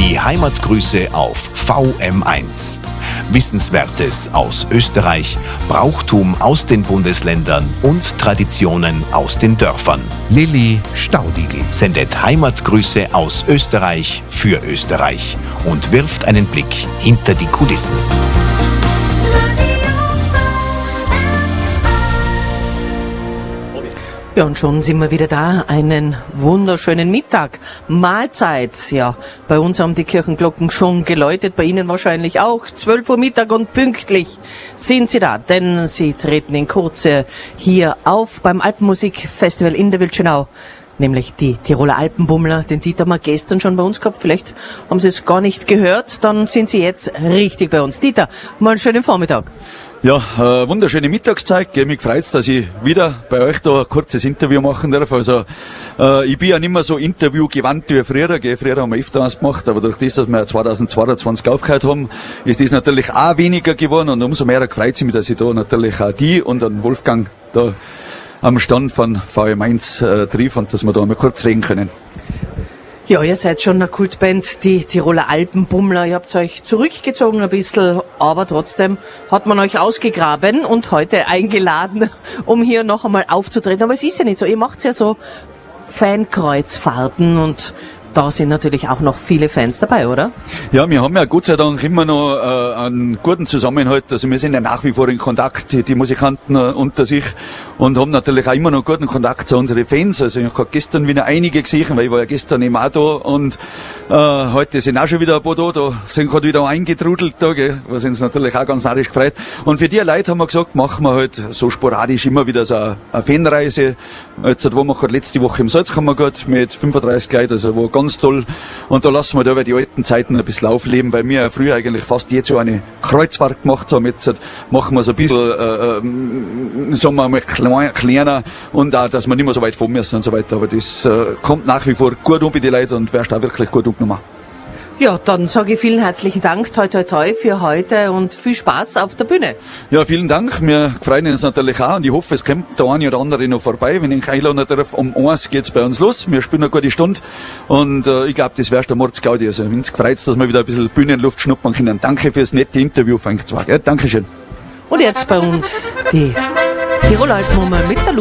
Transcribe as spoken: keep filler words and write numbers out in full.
Die Heimatgrüße auf V M eins. Wissenswertes aus Österreich, Brauchtum aus den Bundesländern und Traditionen aus den Dörfern. Lilly Staudigl sendet Heimatgrüße aus Österreich für Österreich und wirft einen Blick hinter die Kulissen. Ja, und schon sind wir wieder da. Einen wunderschönen Mittag. Mahlzeit. Ja, bei uns haben die Kirchenglocken schon geläutet, bei Ihnen wahrscheinlich auch. zwölf Uhr Mittag und pünktlich sind Sie da, denn Sie treten in Kürze hier auf beim Alpenmusikfestival in der Wildschönau. Nämlich die Tiroler Alpenbummler. Den Dieter haben wir gestern schon bei uns gehabt. Vielleicht haben Sie es gar nicht gehört. Dann sind Sie jetzt richtig bei uns. Dieter, mal einen schönen Vormittag. Ja, äh, wunderschöne Mittagszeit. Gell, mich freut's, dass ich wieder bei euch da ein kurzes Interview machen darf. Also äh, ich bin ja nicht mehr so interviewgewandt wie früher. Gell. Früher haben wir öfter eins gemacht, aber durch das, dass wir zwanzig zweiundzwanzig aufgehört haben, ist das natürlich auch weniger geworden. Und umso mehr freut es mich, dass ich da natürlich auch die und den Wolfgang da am Stand von V M eins äh, triff und dass wir da mal kurz reden können. Ja, ihr seid schon eine Kultband, die Tiroler Alpenbummler. Ihr habt euch zurückgezogen ein bisschen, aber trotzdem hat man euch ausgegraben und heute eingeladen, um hier noch einmal aufzutreten. Aber es ist ja nicht so, ihr macht ja so Fankreuzfahrten und da sind natürlich auch noch viele Fans dabei, oder? Ja, wir haben ja Gott sei Dank immer noch äh, einen guten Zusammenhalt. Also wir sind ja nach wie vor in Kontakt, die, die Musikanten äh, unter sich, und haben natürlich auch immer noch guten Kontakt zu unseren Fans. Also ich habe gestern wieder einige gesehen, weil ich war ja gestern eben auch da, und äh, heute sind auch schon wieder ein paar da, da sind gerade wieder eingetrudelt da, gell, was uns natürlich auch ganz narrisch gefreut. Und für die Leute haben wir gesagt, machen wir halt so sporadisch immer wieder so eine, eine Fanreise. Jetzt, wo wir gerade letzte Woche im Salzkammer gehabt mit fünfunddreißig Leuten, also war ganz toll. Und da lassen wir da über die alten Zeiten ein bisschen aufleben, weil wir ja früher eigentlich fast jetzt so eine Kreuzfahrt gemacht haben. Jetzt machen wir so ein bisschen, äh, äh, sagen wir mal, kleiner, und auch, dass wir nicht mehr so weit fahren müssen und so weiter. Aber das äh, kommt nach wie vor gut um bei den Leuten und wärst auch wirklich gut umgenommen. Ja, dann sage ich vielen herzlichen Dank, toi toi toi für heute und viel Spaß auf der Bühne. Ja, vielen Dank. Wir freuen uns natürlich auch, und ich hoffe, es kommt der eine oder andere noch vorbei. Wenn ich einladen darf, um eins geht's bei uns los. Wir spielen eine gute Stunde, und äh, ich glaube, das wär's der Mordsgaudi. Also uns freut's, dass wir wieder ein bisschen Bühnenluft schnuppern können. Danke fürs nette Interview, Frank Zwar. Ja, Dankeschön. Und jetzt bei uns die Tiroler Alpenbummler mit der